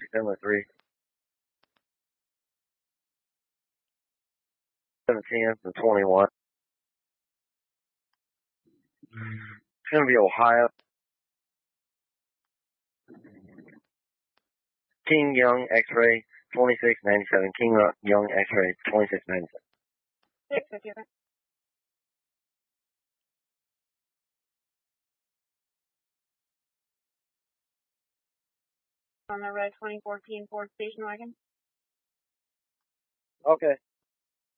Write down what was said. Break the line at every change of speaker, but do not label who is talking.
December 3. 17th and 21. It's going to be Ohio. King Young X-ray 2697. King Young X-ray 2697.
650. On the red 2014 Ford station wagon.
Okay.